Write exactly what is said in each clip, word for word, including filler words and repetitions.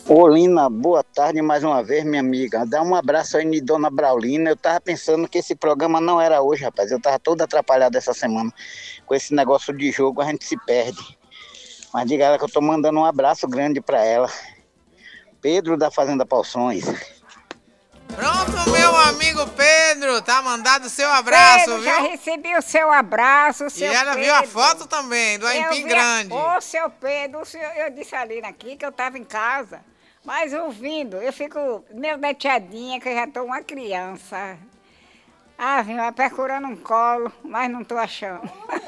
Ô, Lina, boa tarde mais uma vez, minha amiga. Dá um abraço aí, dona Braulina. Eu tava pensando que esse programa não era hoje, rapaz. Eu tava todo atrapalhado essa semana. Com esse negócio de jogo, a gente se perde. Mas diga ela que eu tô mandando um abraço grande pra ela. Pedro da Fazenda Paulsões. Pronto, meu amigo Pedro, tá mandado o seu abraço, Pedro, viu? já recebi o seu abraço, seu E ela Pedro. viu a foto também, do Eu Aipim vi Grande. a- Ô, seu Pedro, o senhor, eu disse ali aqui que eu estava em casa, mas ouvindo, eu fico meio neteadinha, que eu já estou uma criança. Ah, vim lá procurando um colo, mas não estou achando.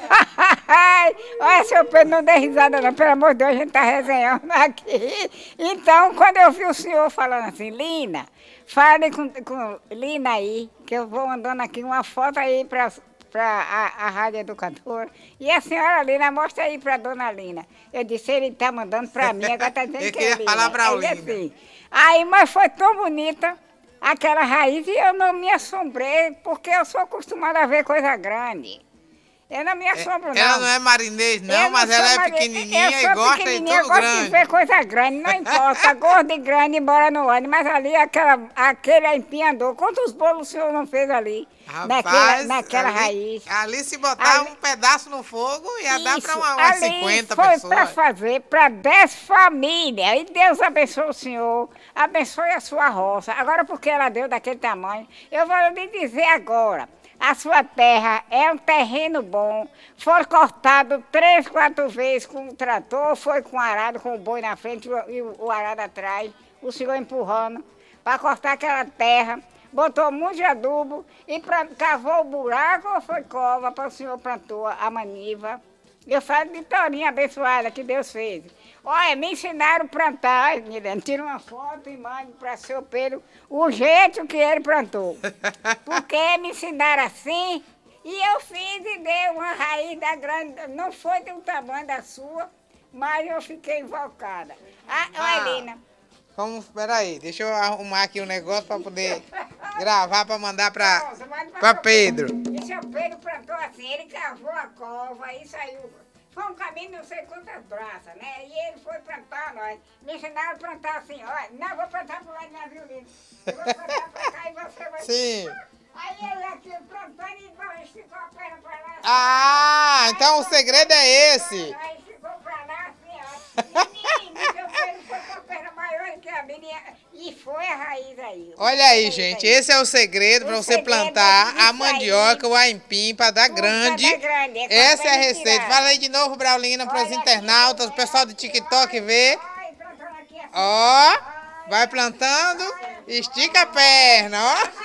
Olha, seu Pedro, não dê risada não, pelo amor de Deus, a gente está resenhando aqui. Então, quando eu vi o senhor falando assim, Lina, fale com, com Lina aí, que eu vou mandando aqui uma foto aí para a, a Rádio Educadora. E a senhora Lina, mostra aí para dona Lina. Eu disse, ele está mandando para mim, agora está dizendo Ele que é queria Lina. falar pra Aí, Lina. assim, aí, mas foi tão bonita aquela raiz e eu não me assombrei, porque eu sou acostumada a ver coisa grande. Eu não me assombro, não. Ela não é marinês, não, Eu mas sou ela é mari- pequenininha eu e sou gosta de pequenininha, tudo eu gosto grande. de ver coisa grande, não importa, gordo e grande, embora não ande, mas ali aquela, aquele aipim andou. Quantos bolos o senhor não fez ali? naquela Rapaz, naquela ali, raiz. ali se botar Ali- um pedaço no fogo, ia dar Isso, para uma, umas ali cinquenta foi pessoas. para fazer para dez famílias. E Deus abençoe o senhor, abençoe a sua roça. Agora, porque ela deu daquele tamanho, eu vou lhe dizer agora. A sua terra é um terreno bom. Foi cortado três, quatro vezes com o trator, foi com o arado, com o boi na frente e o, o arado atrás. O senhor empurrando para cortar aquela terra. Botou muito de adubo e pra, cavou o buraco ou foi cova para o senhor plantou a maniva. Eu falo de Torinha abençoada que Deus fez. Olha, me ensinaram a plantar, Milena, tira uma foto e mande para seu Pedro o jeito que ele plantou. Porque me ensinaram assim e eu fiz e dei uma raiz da grande, não foi do tamanho da sua, mas eu fiquei invocada. Ah, Ah. olha, Lina. Vamos, peraí, deixa eu arrumar aqui um negócio para poder gravar, para mandar para Nossa, manda pra para seu Pedro. E seu Pedro plantou assim, ele cavou a cova e saiu. Foi um caminho de não sei quantas braças, né? E ele foi plantar nós. Me ensinaram a plantar assim, olha, não, vou plantar pro lado de navio lindo. Eu vou plantar pra cá e você vai... Sim. Aí ele aqui plantando e bom, esticou a perna pra lá. Ah, então o segredo é esse. Aí ficou pra lá assim, ó. Menino, seu Pedro foi com a perna maior que a minha. E foi a raiz aí. Olha aí, gente, esse é o segredo para O você segredo plantar disso a mandioca, o aipim, para dar Tudo grande. pra dar grande, é Essa é a capaz de receita. tirar. Fala aí de novo, Braulina, para os Olha aqui, internautas, o pessoal do olha, TikTok ver. Ai, plantando aqui assim. Ó, vai plantando, estica a perna,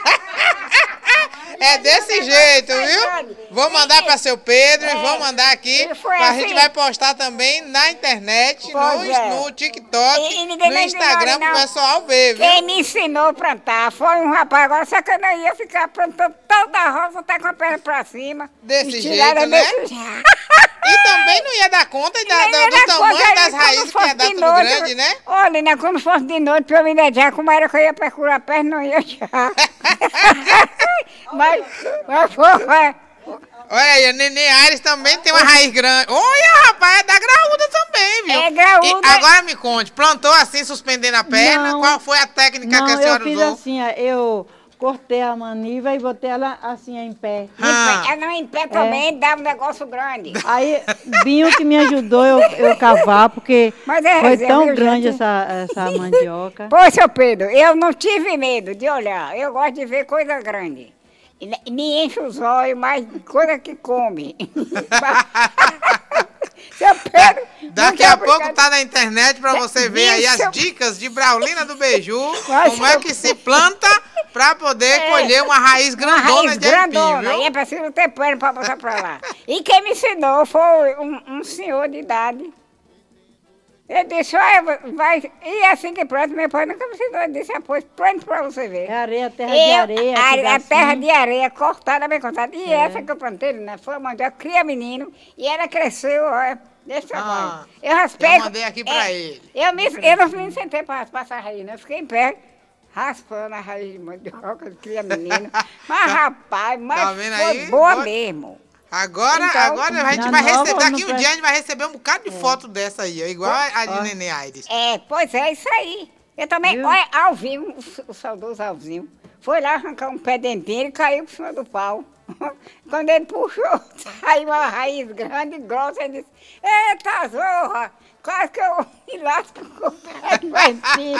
ó. É desse jeito, viu? Vou mandar para seu Pedro e vou mandar aqui. E foi A assim. gente vai postar também na internet, no, Pois é. no TikTok, E- e ninguém no nem Instagram, ignora, para o não. pessoal ver, viu? Quem me ensinou a plantar foi um rapaz, agora só que eu não ia ficar plantando toda a roça, tá com a perna pra cima. Desse estirada jeito, né? desse jeito. E também não ia dar conta da- Nem do, ia do dar tamanho conta, das aí, quando raízes que fosse ia dar de tudo noite, grande, né? Olha, né, quando fosse de noite pra eu me dedicar, como era que eu ia procurar a perna, não ia achar. mas, mas foi, foi. Olha aí, a Nenê Aires também tem uma raiz grande. Olha, rapaz, é da graúda também, viu? É graúda. E agora me conte, plantou assim, suspendendo a perna? Não. Qual foi a técnica Não, que a senhora eu fiz usou? assim, ó, eu cortei a maniva e botei ela assim em pé. Ah. Ela não em pé também, dava um negócio grande. Aí Binho que me ajudou eu, eu cavar, porque Mas é foi resenha, tão viu, grande gente? essa, essa mandioca. Pô, seu Pedro, eu não tive medo de olhar. Eu gosto de ver coisa grande. E ne- Me enche os olhos, mas coisa que come. Seu Pedro... Daqui muito a pouco obrigado. tá na internet pra você ver aí as Isso. dicas de Braulina do Beiju, Mas como é eu- que se planta pra poder É. colher uma raiz Uma grandona raiz de aipim, grandona, e viu? é preciso ter pano para botar pra lá. E quem me ensinou foi um, um senhor de idade. Ele disse, olha, vai... E assim que planta, meu pai nunca me ensinou. Ele disse, ah, pois plante pra você ver. É areia, terra de Eu- areia. A, que dá a terra assim. de areia cortada, bem cortada. E É. essa que eu plantei, né, foi uma mandioca, cria menino, e ela cresceu, olha, desse tamanho. Ah, eu raspei... eu mandei aqui pra ele. Eu, me, eu não me sentei para raspar essa raiz, né? Eu fiquei em pé, raspando a raiz de mandioca, cria menino. Mas, rapaz, mas Tá vendo foi aí? boa Agora- mesmo. Agora, Então, agora a gente na vai nova receber, ou daqui no um pré- dia a gente vai receber um bocado de foto dessa aí, ó, igual a de Ó. Nenê Aires. É, pois é, isso aí. Eu também, Viu? olha, Alvinho, o, o saudoso Alvinho, foi lá arrancar um pé dentinho e caiu por cima do pau. Quando ele puxou, saiu uma raiz grande e grossa, ele disse, eita zorra, quase que eu me lasco com o pé do dentinho.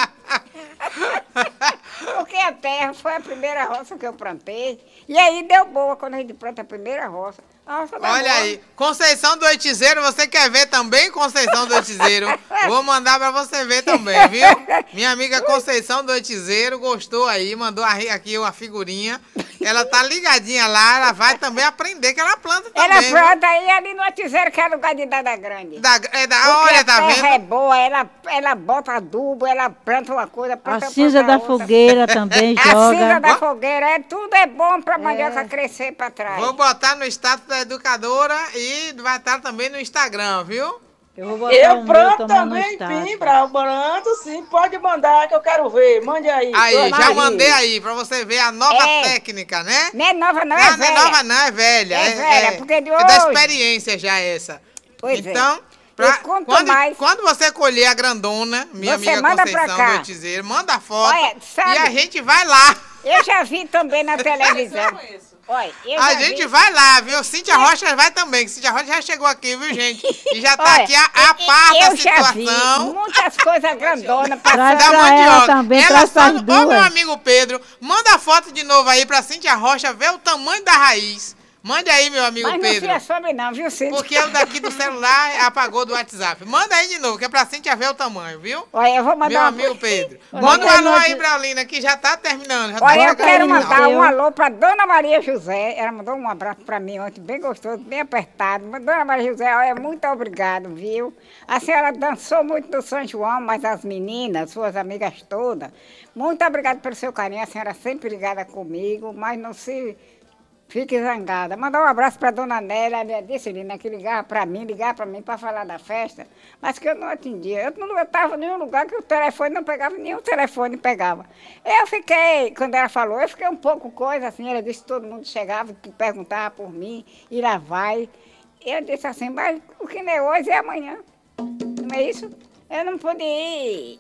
Porque a terra foi a primeira roça que eu plantei. E aí deu boa quando a gente planta a primeira roça. A roça dá Olha boa. aí, Conceição do Oitizeiro, você quer ver também, Conceição do Oitizeiro? Vou mandar pra você ver também, viu? Minha amiga Conceição do Oitizeiro gostou aí, mandou aqui uma figurinha. Ela tá ligadinha lá, ela vai também aprender que ela planta também. Ela viu? planta aí ali no Otizeiro, que é lugar de Dada Grande. Da, é da, Porque olha, tá a terra é vendo? boa, ela, ela bota adubo, ela planta uma coisa, A planta cinza planta da outra. fogueira também A cinza joga. da fogueira, é, tudo é bom pra mandioca crescer pra trás. Vou botar no status da educadora e vai estar também no Instagram, viu? Eu vou botar Eu o meu planto também no também, status. Pimbra, planto sim, pode mandar que eu quero ver, mande aí. Aí, Tô já aqui. mandei aí, pra você ver a nova É. técnica, né? Não é nova, não, Não, é não é velha. nova não, é velha. É velha, porque de é da hoje- experiência já essa. Pois é. então, E pra- quanto quando, mais- quando você colher a grandona, minha Você amiga manda pra Conceição cá. do Oitizeiro, manda a foto Olha, sabe- e a gente vai lá. Eu já vi também na televisão. Olha, eu A já gente vi. vai lá, viu? Cíntia Rocha vai também, que Cíntia Rocha já chegou aqui, viu, gente? E já tá Olha, aqui a, a eu- par da eu já vi situação. muitas coisas grandonas Traz passando. Da pra ela mandioca. também, Ela traz só, pras ô, meu duas. amigo Pedro, manda a foto de novo aí pra Cíntia Rocha ver o tamanho da raiz. Mande aí, meu amigo Mas não Pedro. se sobre não, viu, Cíntia? Porque o daqui do celular apagou do WhatsApp. Manda aí de novo, que é pra Cíntia ver o tamanho, viu? Olha, eu vou mandar Meu uma... amigo Pedro. Olha, Manda um eu alô não aí, te- Braulina, que já tá terminando. Já tá Olha, eu chegando quero no final. mandar um Eu- alô para Dona Maria José. Ela mandou um abraço para mim ontem, bem gostoso, bem apertado. Mas, Dona Maria José, olha, muito obrigado, viu? A senhora dançou muito no São João, mas as meninas, suas amigas todas, muito obrigado pelo seu carinho. A senhora é sempre ligada comigo, mas não se fique zangada. Mandar um abraço para Dona Nélia, ela disse, Lina, que ligava para mim, ligava para mim para falar da festa, mas que eu não atendia. Eu não estava em nenhum lugar que o telefone não pegava, nenhum telefone pegava. Eu fiquei, quando ela falou, eu fiquei um pouco coisa assim, ela disse que todo mundo chegava, que perguntava por mim, e lá vai. Eu disse assim, mas o que não é hoje é amanhã. Não é isso? Eu não pude ir.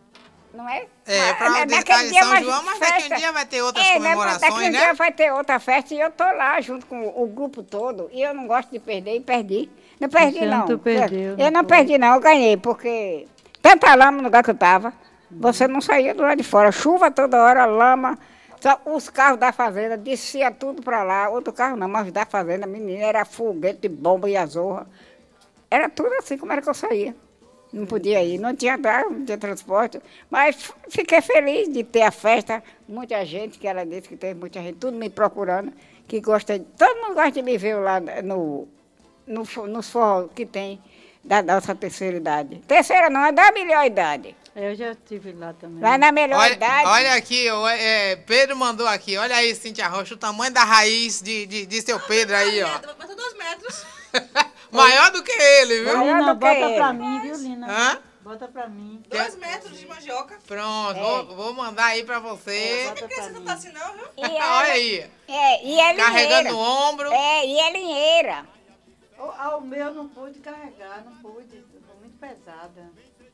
Não é? É, pra Na- o naquele detalhe de dia São mais João, mas daqui a um festa. dia vai ter outras É, né, comemorações, daqui a um né? dia vai ter outra festa e eu tô lá junto com o grupo todo. E eu não gosto de perder e perdi. Não perdi, Você não. não perdeu, Eu não não foi. perdi, não. Eu ganhei, porque tanta lama no lugar que eu tava. Você não saía do lado de fora. Chuva toda hora, lama. Só os carros da fazenda descia tudo pra lá. Outro carro não, mas da fazenda, menina, era foguete, bomba e azorra. Era tudo assim, como era que eu saía. Não podia ir, não tinha carro, não tinha transporte. Mas f- fiquei feliz de ter a festa. Muita gente, que ela disse que teve muita gente, tudo me procurando, que gosta de. Todo mundo gosta de me ver lá no, no, fo- nos forró que tem da nossa terceira idade. Terceira não, é da melhor idade. Eu já estive lá também. Lá na melhor Olha, idade. olha aqui, o- é, Pedro mandou aqui. Olha aí, Cíntia Rocha, o tamanho da raiz de, de, de seu Pedro aí, ó. Bateu dois metros. Maior do que ele, viu? Maior Lina, do que bota ele. pra mim, viu, Lina? Hã? Bota pra mim. Dois metros de mandioca. Pronto, É. vou, vou mandar aí pra você. Bota Por que pra você não mim. tá assim não, viu? E Olha ela, aí, é, e é carregando linheira. o ombro. É, e é linheira. O, ah, o meu não pude carregar, não pude. Ficou muito pesada.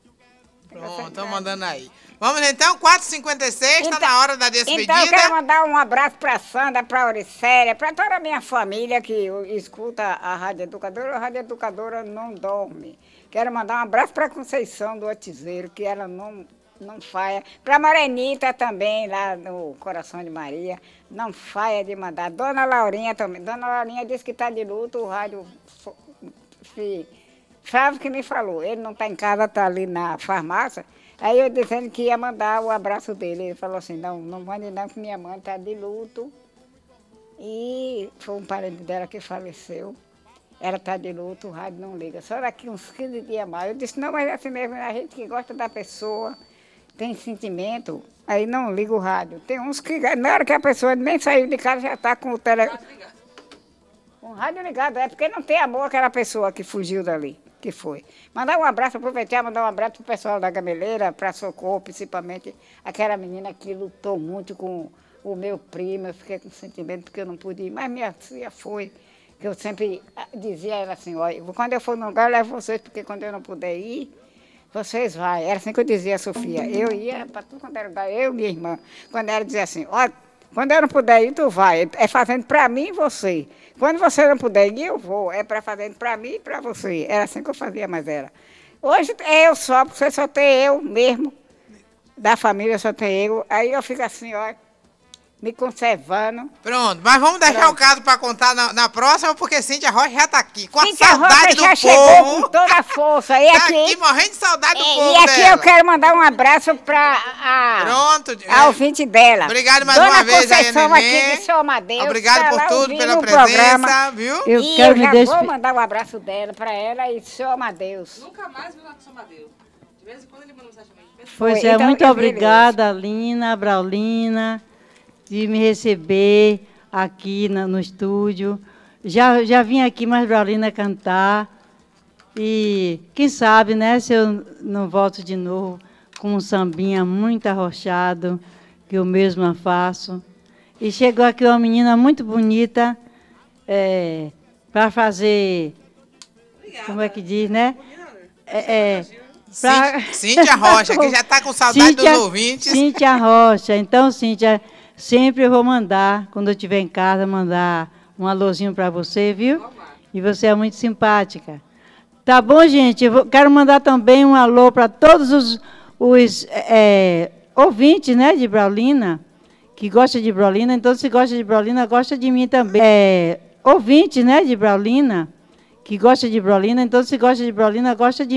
Pronto, tô mandando aí. Vamos então, quatro e cinquenta e seis, tá Então- na hora da despedida. Então, eu quero mandar um abraço para a Sandra, para a Auricélia, para toda a minha família que escuta a Rádio Educadora. A Rádio Educadora não dorme. Quero mandar um abraço para a Conceição do Otizeiro, que ela não, não falha. Para a Morenita também, lá no Coração de Maria, não falha de mandar. Dona Laurinha também. Dona Laurinha disse que está de luto, o rádio... fo- fi- Flávio que me falou, ele não está em casa, está ali na farmácia. Aí eu dizendo que ia mandar o abraço dele. Ele falou assim, não, não mande não, que minha mãe está de luto. E foi um parente dela que faleceu. Ela está de luto, o rádio não liga. Só daqui uns quinze dias mais. Eu disse, não, mas é assim mesmo, a gente que gosta da pessoa, tem sentimento, aí não liga o rádio. Tem uns que, na hora que a pessoa nem saiu de casa, já está com o telefone. Com o rádio ligado, é porque não tem amor aquela pessoa que fugiu dali, que foi. Mandar um abraço, aproveitar, mandar um abraço pro pessoal da Gameleira, para Socorro, principalmente aquela menina que lutou muito com o meu primo. Eu fiquei com sentimento porque eu não pude ir, mas minha filha foi. Que eu sempre dizia a ela assim, olha, quando eu for no lugar, eu levo vocês, porque quando eu não puder ir, vocês vão. Era assim que eu dizia a Sofia. Eu ia para tudo quando era lugar, eu e minha irmã. Quando ela dizia assim, olha, quando eu não puder ir, tu vai. É fazendo para mim e você. Quando você não puder ir, eu vou. É para fazendo para mim e para você. Era assim que eu fazia, mas era. Hoje é eu só, porque só tem eu mesmo. Da família só tem eu. Aí eu fico assim, olha, me conservando. Pronto, mas vamos deixar Pronto. o caso para contar na, na próxima, porque Cíntia Rocha já está aqui. Com Cíntia a saudade Rocha do já povo. chegou com toda a força. E tá aqui, aqui morrendo de saudade do é, povo E aqui dela. eu quero mandar um abraço para a, Pronto, a é. ouvinte dela. Obrigado mais Dona uma vez Conceição aí, aqui de São Amadeu. Obrigado por tudo, pela presença, programa. viu? Eu e quero eu já despe... vou mandar um abraço dela para ela e Seu Amadeus. Nunca mais viu lá com Seu Amadeu. De vez em quando ele manda mensagem pra mim. Pois é, então, muito obrigada, Lina, Braulina, de me receber aqui na, no estúdio. Já, já vim aqui mais Braulina cantar. E quem sabe, né, se eu não volto de novo com um sambinha muito arrochado, que eu mesma faço. E chegou aqui uma menina muito bonita é, para fazer, Obrigada. Como é que diz, né? É, é, pra... Cíntia Rocha, que já está com saudade Cíntia, dos ouvintes. Cíntia Rocha. Então, Cíntia, sempre eu vou mandar, quando eu estiver em casa, mandar um alôzinho para você, viu? E você é muito simpática. Tá bom, gente? Eu vou, quero mandar também um alô para todos os, os é, ouvintes, né, de Braulina, que gostam de Braulina. Então, se gosta de Braulina, gosta de mim também. É, ouvintes, né, de Braulina, que gosta de Braulina. Então, se gosta de Braulina, gosta de